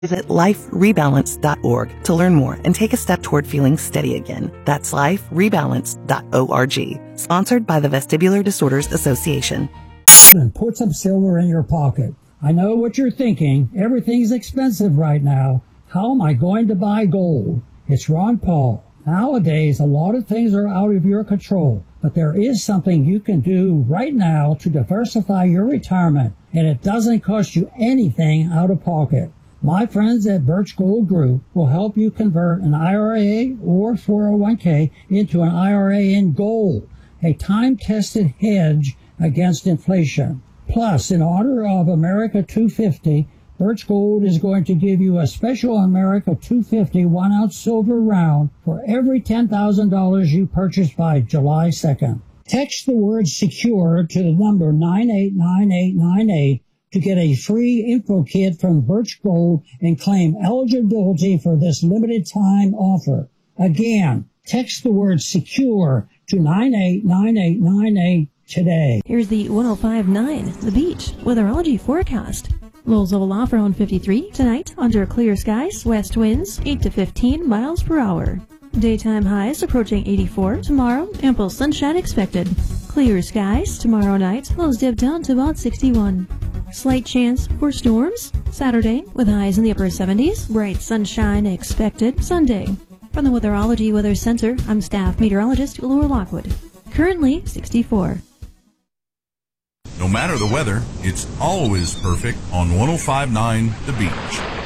Visit liferebalance.org to learn more and take a step toward feeling steady again. That's liferebalance.org. Sponsored by the Vestibular Disorders Association. And put some silver in your pocket. I know what you're thinking. Everything's expensive right now. How am I going to buy gold? It's Ron Paul. Nowadays, a lot of things are out of your control, but there is something you can do right now to diversify your retirement, and it doesn't cost you anything out of pocket. My friends at Birch Gold Group will help you convert an IRA or 401k into an IRA in gold, a time-tested hedge against inflation. Plus, in honor of America 250, Birch Gold is going to give you a special America 250 1-ounce silver round for every $10,000 you purchase by July 2nd. Text the word SECURE to the number 989898 to get a free info kit from Birch Gold and claim eligibility for this limited time offer. Again, text the word SECURE to 989898 today. Here's the 105.9 The Beach weatherology forecast. Lows will off around 53 tonight under clear skies, west winds 8 to 15 miles per hour. Daytime highs approaching 84 tomorrow, ample sunshine expected. Clear skies tomorrow night, lows dip down to about 61. Slight chance for storms Saturday with highs in the upper 70s, bright sunshine expected Sunday. From the Weatherology Weather Center, I'm staff meteorologist Laura Lockwood. Currently 64. No matter the weather, it's always perfect on 105.9 The Beach.